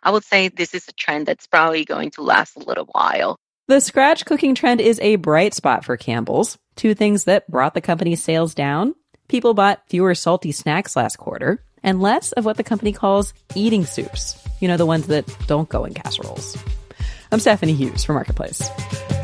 I would say this is a trend that's probably going to last a little while. The scratch cooking trend is a bright spot for Campbell's. Two things that brought the company's sales down. People bought fewer salty snacks last quarter and less of what the company calls eating soups. You know, the ones that don't go in casseroles. I'm Stephanie Hughes for Marketplace.